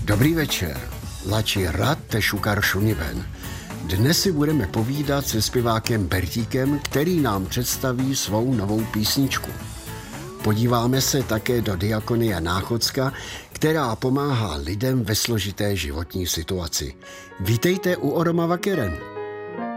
Dobrý večer, lači rad te šukar šuniben. Dnes si budeme povídat se zpěvákem Bertíkem, který nám představí svou novou písničku. Podíváme se také do Diakonia Náchodska, která pomáhá lidem ve složité životní situaci. Vítejte u Oroma Vakeren.